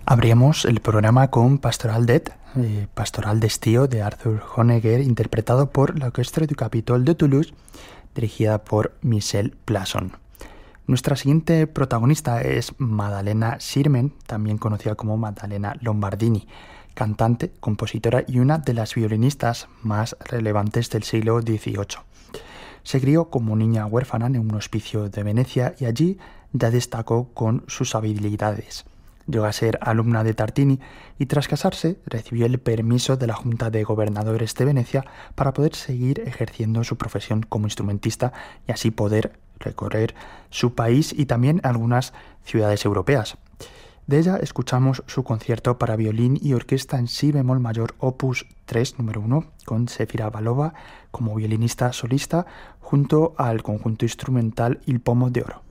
Abrimos el programa con Pastoral d'Et, Pastoral d'Estío de Arthur Honegger, interpretado por la Orquestra du Capitole de Toulouse, dirigida por Michel Plasson. Nuestra siguiente protagonista es Maddalena Sirmen, también conocida como Maddalena Lombardini, cantante, compositora y una de las violinistas más relevantes del siglo XVIII. Se crió como niña huérfana en un hospicio de Venecia y allí ya destacó con sus habilidades. Llegó a ser alumna de Tartini y tras casarse recibió el permiso de la Junta de Gobernadores de Venecia para poder seguir ejerciendo su profesión como instrumentista y así poder recorrer su país y también algunas ciudades europeas. De ella escuchamos su concierto para violín y orquesta en si bemol mayor opus 3 número 1 con Sefira Balova como violinista solista junto al conjunto instrumental Il Pomo de Oro.